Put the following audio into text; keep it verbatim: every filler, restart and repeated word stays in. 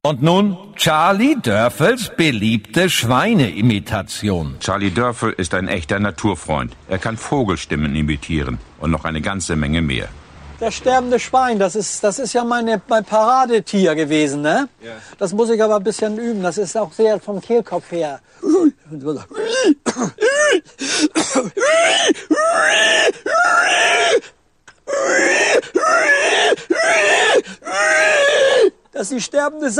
Und nun Charlie Dörfels beliebte Schweineimitation. Charlie Dörfel ist ein echter Naturfreund. Er kann Vogelstimmen imitieren und noch eine ganze Menge mehr. Das sterbende Schwein, das ist, das ist ja meine, mein Paradetier gewesen, ne? Ja. Das muss ich aber ein bisschen üben. Das ist auch sehr vom Kehlkopf her. Das ist die sterbende